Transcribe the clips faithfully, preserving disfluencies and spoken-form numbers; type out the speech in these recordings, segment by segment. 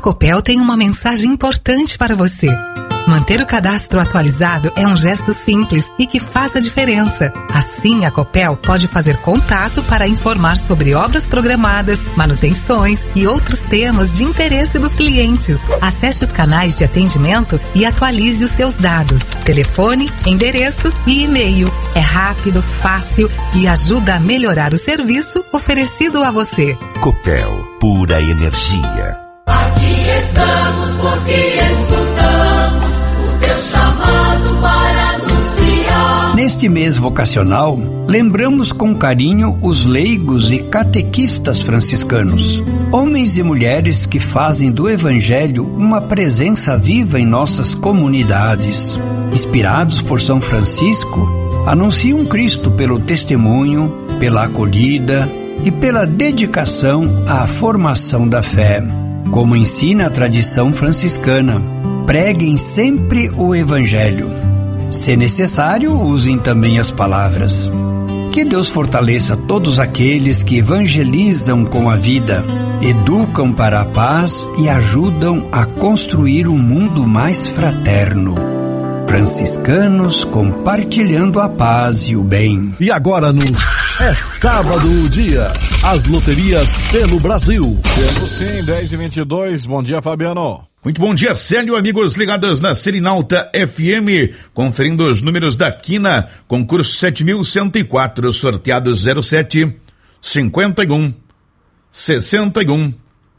Copel tem uma mensagem importante para você. Manter o cadastro atualizado é um gesto simples e que faz a diferença. Assim, a Copel pode fazer contato para informar sobre obras programadas, manutenções e outros temas de interesse dos clientes. Acesse os canais de atendimento e atualize os seus dados. Telefone, endereço e e-mail. É rápido, fácil e ajuda a melhorar o serviço oferecido a você. Copel, pura energia. Aqui estamos porque escutamos o teu chamado para anunciar. Neste mês vocacional, lembramos com carinho os leigos e catequistas franciscanos, homens e mulheres que fazem do Evangelho uma presença viva em nossas comunidades. Inspirados por São Francisco, anunciam Cristo pelo testemunho, pela acolhida e pela dedicação à formação da fé. Como ensina a tradição franciscana, preguem sempre o Evangelho. Se necessário, usem também as palavras. Que Deus fortaleça todos aqueles que evangelizam com a vida, educam para a paz e ajudam a construir um mundo mais fraterno. Franciscanos compartilhando a paz e o bem. E agora no É Sábado o Dia, as loterias pelo Brasil. Tempo sim, dez e vinte e dois, bom dia Fabiano. Muito bom dia, Célio, amigos ligados na Serenalta F M, conferindo os números da quina, concurso sete mil cento e quatro, sorteado zero sete, cinquenta e um, sessenta e um,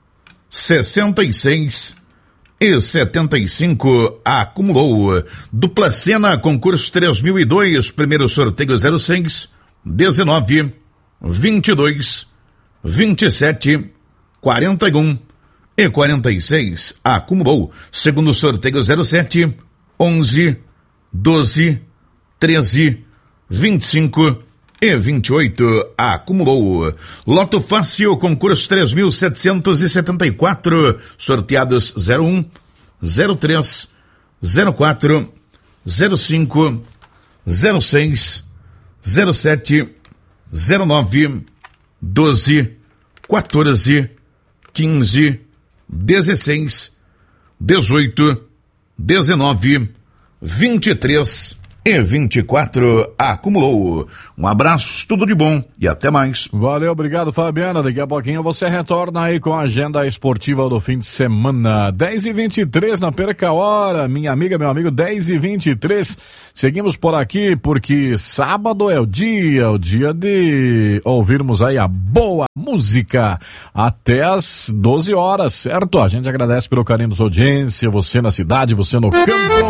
sessenta e seis e setenta e cinco, acumulou. Dupla Sena, concurso três mil e dois, primeiro sorteio zero seis, dezenove, vinte e dois, vinte e sete, quarenta e um e quarenta e seis, acumulou. Segundo sorteio zero sete, onze, doze, treze, vinte e cinco e vinte e oito, acumulou. Loto Fácil, concurso três mil setecentos e setenta e quatro, sorteados zero um, zero três, zero quatro, zero cinco, zero seis, zero sete, zero nove, doze, quatorze, quinze, dezesseis, dezoito, dezenove, vinte e três e vinte e quatro, acumulou. Um abraço, tudo de bom e até mais. Valeu, obrigado Fabiana, daqui a pouquinho você retorna aí com a agenda esportiva do fim de semana. Dez e vinte e três, não perca a hora, minha amiga, meu amigo, dez e vinte e três, seguimos por aqui porque sábado é o dia, o dia de ouvirmos aí a boa música até as doze horas, certo? A gente agradece pelo carinho da sua audiência, você na cidade, você no campo.